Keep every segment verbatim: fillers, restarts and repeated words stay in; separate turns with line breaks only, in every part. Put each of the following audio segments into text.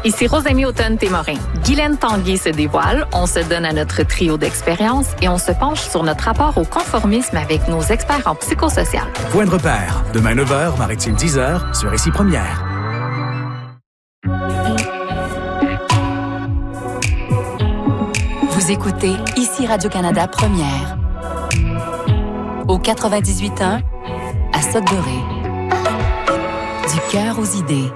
Ici Rosamie Automne-Témorin. Guylaine Tanguay se dévoile, on se donne à notre trio d'expérience et on se penche sur notre rapport au conformisme avec nos experts en psychosocial.
Point de repère, demain neuf heures, Maritime dix heures, sur Ici Première.
Vous écoutez Ici Radio-Canada Première. Au quatre-vingt-dix-huit ans, à Sudbury. Du cœur aux idées.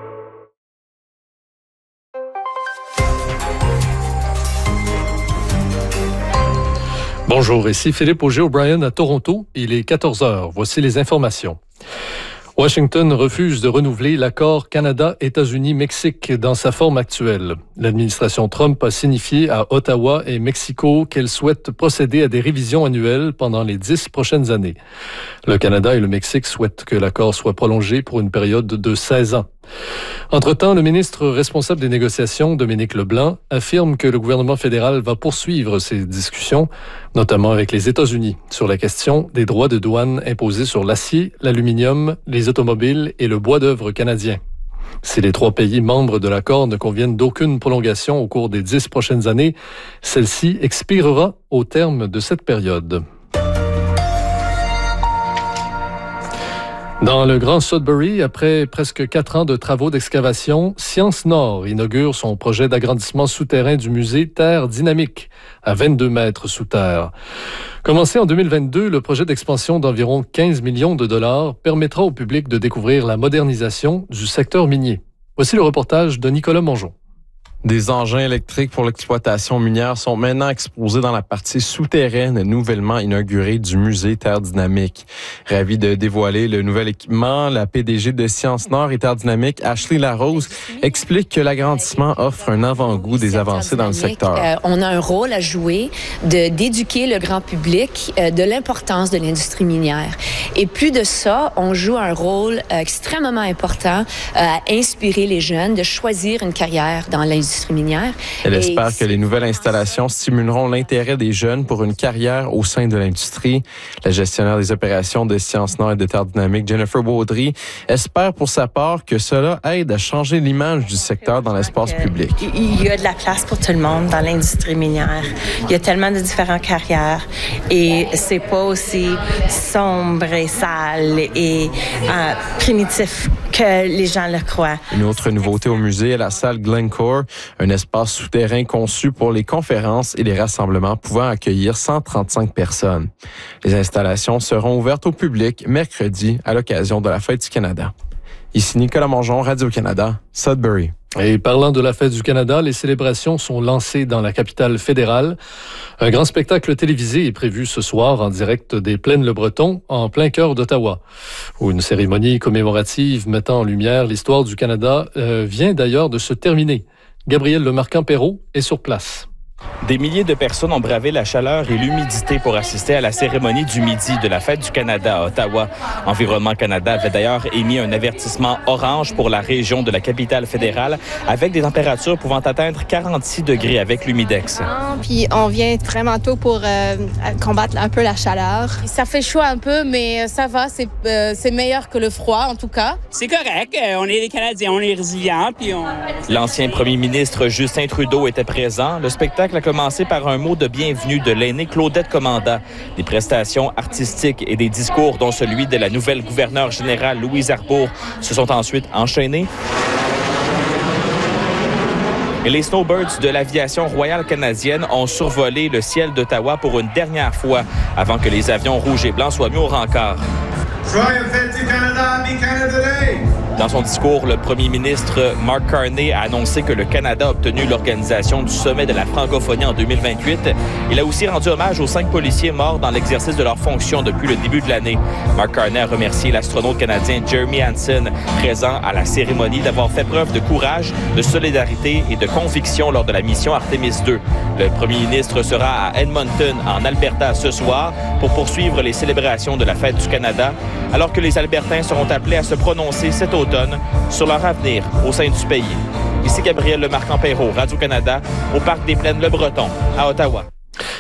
Bonjour, ici Philippe Auger-O'Brien à Toronto. Il est quatorze heures. Voici les informations. Washington refuse de renouveler l'accord Canada-États-Unis-Mexique dans sa forme actuelle. L'administration Trump a signifié à Ottawa et Mexico qu'elle souhaite procéder à des révisions annuelles pendant les dix prochaines années. Le Canada et le Mexique souhaitent que l'accord soit prolongé pour une période de seize ans. Entre-temps, le ministre responsable des négociations, Dominique Leblanc, affirme que le gouvernement fédéral va poursuivre ces discussions, notamment avec les États-Unis, sur la question des droits de douane imposés sur l'acier, l'aluminium, les automobiles et le bois d'œuvre canadien. Si les trois pays membres de l'accord ne conviennent d'aucune prolongation au cours des dix prochaines années, celle-ci expirera au terme de cette période. Dans le Grand Sudbury, après presque quatre ans de travaux d'excavation, Sciences Nord inaugure son projet d'agrandissement souterrain du musée Terre Dynamique, à vingt-deux mètres sous terre. Commencé en deux mille vingt-deux, le projet d'expansion d'environ quinze millions de dollars permettra au public de découvrir la modernisation du secteur minier. Voici le reportage de Nicolas Mongeon.
Des engins électriques pour l'exploitation minière sont maintenant exposés dans la partie souterraine nouvellement inaugurée du musée Terre Dynamique. Ravi de dévoiler le nouvel équipement, la P D G de Sciences Nord et Terre Dynamique, Ashley Larose, explique que l'agrandissement offre un avant-goût des avancées dans le secteur.
Euh, on a un rôle à jouer de d'éduquer le grand public euh, de l'importance de l'industrie minière. Et plus de ça, on joue un rôle euh, extrêmement important euh, à inspirer les jeunes de choisir une carrière dans l'industrie minière.
Elle et espère que les nouvelles installations stimuleront l'intérêt des jeunes pour une carrière au sein de l'industrie. La gestionnaire des opérations de Sciences Nord et de Terre Dynamique, Jennifer Baudry, espère pour sa part que cela aide à changer l'image du secteur dans l'espace public.
Il y a de la place pour tout le monde dans l'industrie minière. Il y a tellement de différentes carrières et c'est pas aussi sombre et sale et euh, primitif que les gens le croient.
Une autre nouveauté au musée est la salle Glencore, un espace souterrain conçu pour les conférences et les rassemblements pouvant accueillir cent trente-cinq personnes. Les installations seront ouvertes au public mercredi à l'occasion de la Fête du Canada. Ici Nicolas Mongeon, Radio-Canada, Sudbury.
Et parlant de la Fête du Canada, les célébrations sont lancées dans la capitale fédérale. Un grand spectacle télévisé est prévu ce soir en direct des Plaines-le-Breton, en plein cœur d'Ottawa, où une cérémonie commémorative mettant en lumière l'histoire du Canada euh, vient d'ailleurs de se terminer. Gabriel Lemarquand-Perrault est sur place.
Des milliers de personnes ont bravé la chaleur et l'humidité pour assister à la cérémonie du midi de la Fête du Canada à Ottawa. Environnement Canada avait d'ailleurs émis un avertissement orange pour la région de la capitale fédérale avec des températures pouvant atteindre quarante-six degrés avec l'humidex.
Puis on vient vraiment tôt pour euh, combattre un peu la chaleur. Ça fait chaud un peu, mais ça va, c'est, euh, c'est meilleur que le froid en tout cas.
C'est correct, on est des Canadiens, on est résilients. Puis on...
L'ancien premier ministre Justin Trudeau était présent. Le spectacle a commencé par un mot de bienvenue de l'aînée Claudette Commanda. Des prestations artistiques et des discours dont celui de la nouvelle gouverneure générale Louise Arbour se sont ensuite enchaînés. Et les Snowbirds de l'aviation royale canadienne ont survolé le ciel d'Ottawa pour une dernière fois avant que les avions rouges et blancs soient mis au rencard. Dans son discours, le premier ministre Mark Carney a annoncé que le Canada a obtenu l'organisation du sommet de la francophonie en deux mille vingt-huit. Il a aussi rendu hommage aux cinq policiers morts dans l'exercice de leurs fonctions depuis le début de l'année. Mark Carney a remercié l'astronaute canadien Jeremy Hansen, présent à la cérémonie, d'avoir fait preuve de courage, de solidarité et de conviction lors de la mission Artemis deux. Le premier ministre sera à Edmonton, en Alberta, ce soir pour poursuivre les célébrations de la Fête du Canada, alors que les Albertains seront appelés à se prononcer cet automne sur leur avenir au sein du pays. Ici Gabriel Lemarquand-Perrault, Radio-Canada, au Parc des Plaines-le-Breton, à Ottawa.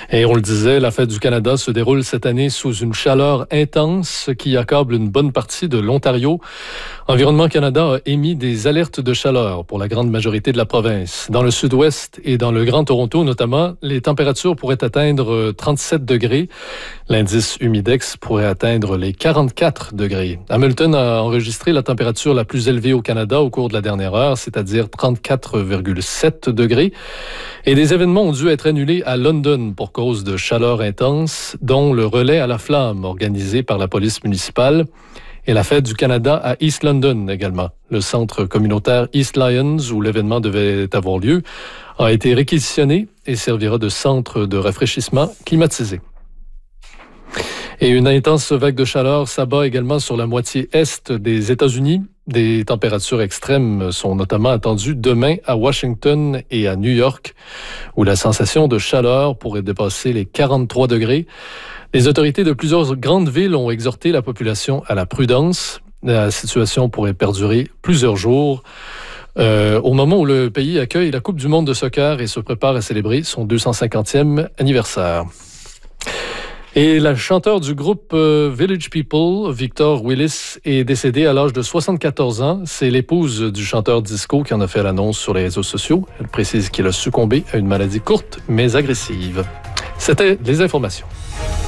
Et on le disait, la Fête du Canada se déroule cette année sous une chaleur intense qui accable une bonne partie de l'Ontario. Environnement Canada a émis des alertes de chaleur pour la grande majorité de la province. Dans le sud-ouest et dans le Grand Toronto notamment, les températures pourraient atteindre trente-sept degrés. L'indice humidex pourrait atteindre les quarante-quatre degrés. Hamilton a enregistré la température la plus élevée au Canada au cours de la dernière heure, c'est-à-dire trente-quatre virgule sept degrés. Et des événements ont dû être annulés à London pour cause de chaleur intense, dont le relais à la flamme organisé par la police municipale et la Fête du Canada à East London également. Le centre communautaire East Lions, où l'événement devait avoir lieu, a été réquisitionné et servira de centre de rafraîchissement climatisé. Et une intense vague de chaleur s'abat également sur la moitié est des États-Unis. Des températures extrêmes sont notamment attendues demain à Washington et à New York, où la sensation de chaleur pourrait dépasser les quarante-trois degrés. Les autorités de plusieurs grandes villes ont exhorté la population à la prudence. La situation pourrait perdurer plusieurs jours. Euh, au moment où le pays accueille la Coupe du monde de soccer et se prépare à célébrer son deux cent cinquantième anniversaire. Et la chanteure du groupe euh, Village People, Victor Willis, est décédée à l'âge de soixante-quatorze ans. C'est l'épouse du chanteur disco qui en a fait l'annonce sur les réseaux sociaux. Elle précise qu'il a succombé à une maladie courte mais agressive. C'était les informations.